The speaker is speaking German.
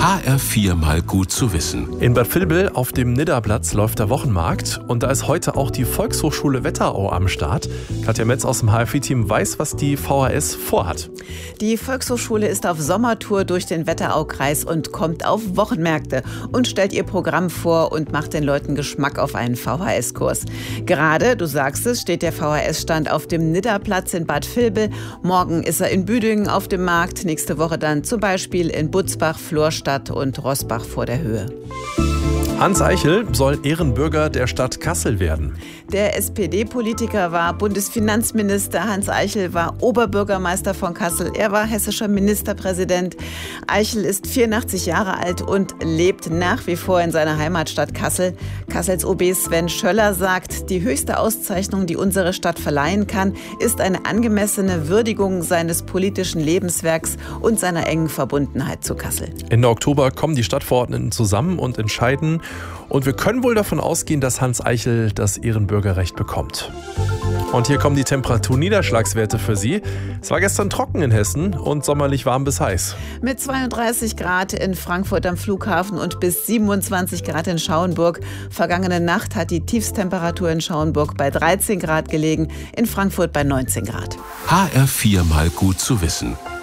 HR4 mal gut zu wissen. In Bad Vilbel auf dem Nidda-Platz läuft der Wochenmarkt und da ist heute auch die Volkshochschule Wetterau am Start. Katja Metz aus dem HFI-Team weiß, was die VHS vorhat. Die Volkshochschule ist auf Sommertour durch den Wetteraukreis und kommt auf Wochenmärkte und stellt ihr Programm vor und macht den Leuten Geschmack auf einen VHS-Kurs. Gerade, du sagst es, steht der VHS-Stand auf dem Nidda-Platz in Bad Vilbel. Morgen ist er in Büdingen auf dem Markt, nächste Woche dann zum Beispiel in Butzbach, Florstadt und Roßbach vor der Höhe. Hans Eichel soll Ehrenbürger der Stadt Kassel werden. Der SPD-Politiker war Bundesfinanzminister. Hans Eichel war Oberbürgermeister von Kassel. Er war hessischer Ministerpräsident. Eichel ist 84 Jahre alt und lebt nach wie vor in seiner Heimatstadt Kassel. Kassels OB Sven Schöller sagt, die höchste Auszeichnung, die unsere Stadt verleihen kann, ist eine angemessene Würdigung seines politischen Lebenswerks und seiner engen Verbundenheit zu Kassel. Ende Oktober kommen die Stadtverordneten zusammen und entscheiden. Und wir können wohl davon ausgehen, dass Hans Eichel das Ehrenbürgerrecht bekommt. Und hier kommen die Temperaturniederschlagswerte für Sie. Es war gestern trocken in Hessen und sommerlich warm bis heiß. Mit 32 Grad in Frankfurt am Flughafen und bis 27 Grad in Schauenburg. Vergangene Nacht hat die Tiefstemperatur in Schauenburg bei 13 Grad gelegen, in Frankfurt bei 19 Grad. HR4 mal gut zu wissen.